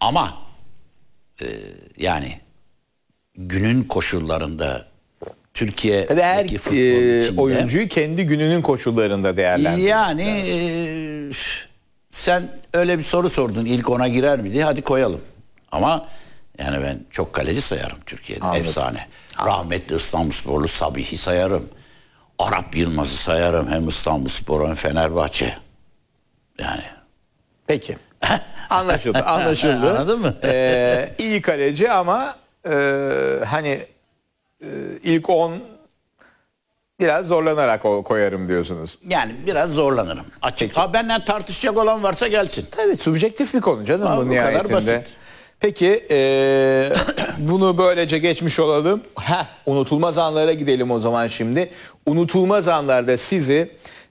Ama yani günün koşullarında Türkiye Tabii her içinde, oyuncuyu kendi gününün koşullarında değerlendiriyor. yani sen öyle bir soru sordun, ilk ona girer mi diye, hadi koyalım. Ama yani ben çok kaleci sayarım Türkiye'de. Anladım. Efsane. Rahmetli İstanbulsporlu Sabih'i sayarım. Arap Yılmaz'ı sayarım. Hem İstanbulspor hem Fenerbahçe. Yani. Peki. Anlaşıldı. Anlaşıldı. Anladın mı? İyi kaleci ama hani ilk 10 biraz zorlanarak koyarım diyorsunuz. Yani biraz zorlanırım. Açık. Ha, benden tartışacak olan varsa gelsin. Tabii subjektif bir konu canım bu Bu kadar nihayetinde. basit. Peki bunu böylece geçmiş olalım. Unutulmaz anlara gidelim o zaman şimdi. Unutulmaz anlarda sizi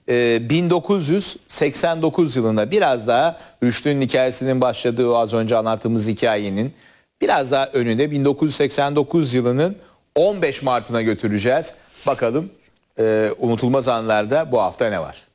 1989 yılında biraz daha Rüştü'nün hikayesinin başladığı o az önce anlattığımız hikayenin biraz daha önünde 1989 yılının 15 Mart'ına götüreceğiz. Bakalım unutulmaz anlarda bu hafta ne var?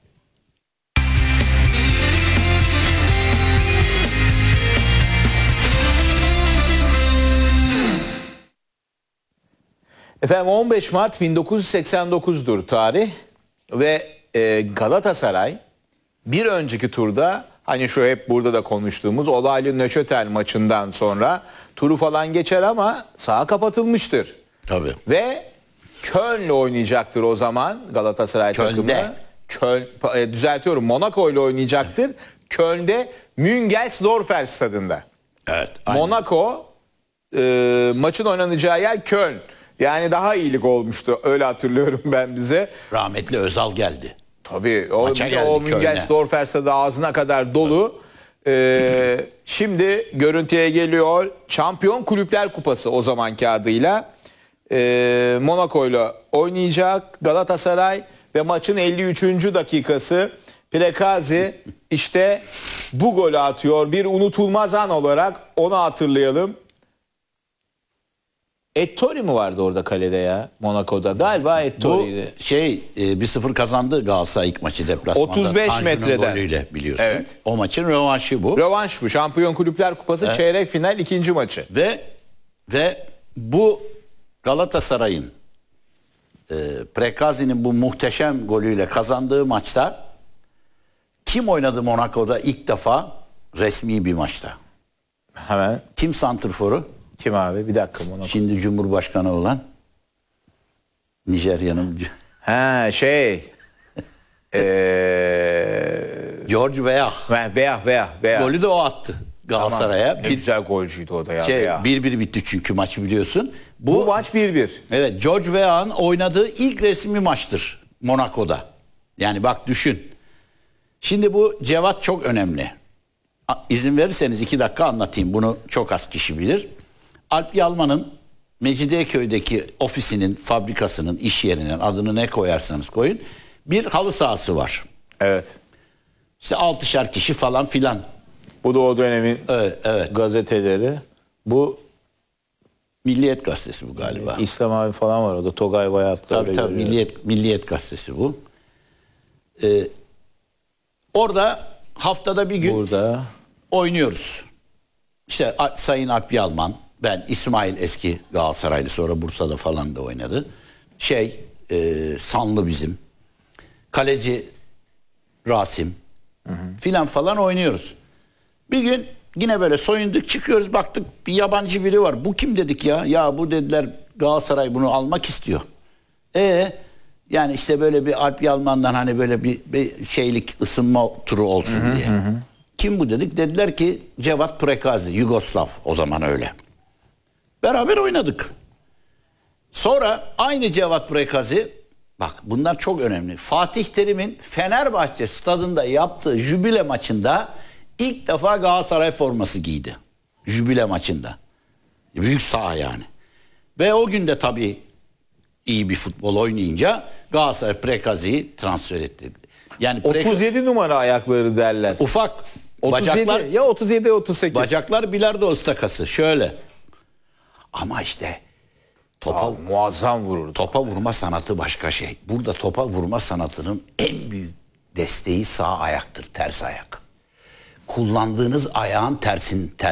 Efendim 15 Mart 1989'dur tarih ve Galatasaray bir önceki turda hani şu hep burada da konuştuğumuz olaylı Nöşötel maçından sonra turu falan geçer ama saha kapatılmıştır. Tabii. Ve Köln'le oynayacaktır o zaman Galatasaray Köln'de. takımı. Düzeltiyorum, Monaco ile oynayacaktır. Köln'de Müngersdorfer stadında. Evet. Aynen. Monaco maçın oynanacağı yer Köln. Yani daha iyilik olmuştu. Öyle hatırlıyorum ben bize. Rahmetli Özal geldi. Tabii. Maça geldi O Köln'e. Müngersdorfer stadı ağzına kadar dolu. Şimdi görüntüye geliyor. Şampiyon Kulüpler Kupası o zamanki adıyla. Monaco ile oynayacak Galatasaray ve maçın 53. dakikası Prekazi işte bu golü atıyor. Bir unutulmaz an olarak onu hatırlayalım. Ettori mi vardı orada kalede ya Monaco'da? Galiba Bu Ettori'ydi. 1-0 kazandı Galatasaray ilk maçı deplasmanda. 35 Tanju'nun metreden. golüyle biliyorsun. Evet. O maçın rövanşı bu. Rövanş bu. Şampiyon Kulüpler Kupası çeyrek final ikinci maçı. Ve bu Galatasaray'ın Prekazi'nin bu muhteşem golüyle kazandığı maçta kim oynadı Monaco'da ilk defa resmi bir maçta? Hemen. Kim santrforu? Kim abi? Bir dakika Monaco. Şimdi Cumhurbaşkanı olan Nijerya'nın George Weah. Golü de o attı Galatasaray'a. Tamam. Ne güzel golcüydü o da ya. 1-1 bitti çünkü maçı biliyorsun. Bu maç 1-1. Evet, George Weah'ın oynadığı ilk resmi maçtır Monaco'da. Yani bak düşün. Şimdi bu Cevat çok önemli. İzin verirseniz 2 dakika anlatayım. Bunu çok az kişi bilir. Alp Yalman'ın Mecidiyeköy'deki ofisinin, fabrikasının, iş yerinin adını ne koyarsanız koyun, bir halı sahası var. Evet. İşte 6'şar kişi falan filan. Bu da o dönemin Evet. gazeteleri. Bu Milliyet gazetesi bu galiba. İslam abi falan var orada. Togay Bayatlı. Tabii Milliyet gazetesi bu. Orada haftada bir gün burada oynuyoruz. İşte Sayın Alp Yalman, ben, İsmail eski Galatasaraylı, sonra Bursa'da falan da oynadı. Sanlı bizim. Kaleci Rasim filan falan oynuyoruz. Bir gün yine böyle soyunduk, çıkıyoruz, baktık bir yabancı biri var. Bu kim dedik ya? Ya bu dediler Galatasaray bunu almak istiyor. Yani işte böyle bir Alp Yalman'dan hani böyle bir şeylik ısınma turu olsun diye. Kim bu dedik? Dediler ki Cevat Prekazi, Yugoslav, o zaman öyle. Beraber oynadık. Sonra aynı Cevat Prekazi, bak bunlar çok önemli. Fatih Terim'in Fenerbahçe stadında yaptığı jübile maçında ilk defa Galatasaray forması giydi. Jübile maçında. Büyük saha yani. Ve o gün de tabii iyi bir futbol oynayınca Galatasaray Prekazi'yi transfer etti. Yani 37 numara ayakları derler. ufak 37, bacaklar, ya 37 ya 38. bacaklar bilardo ıstakası şöyle. Ama işte muazzam vururdu. topa vurma sanatı başka şey. Burada topa vurma sanatının en büyük desteği sağ ayaktır, ters ayak. Kullandığınız ayağın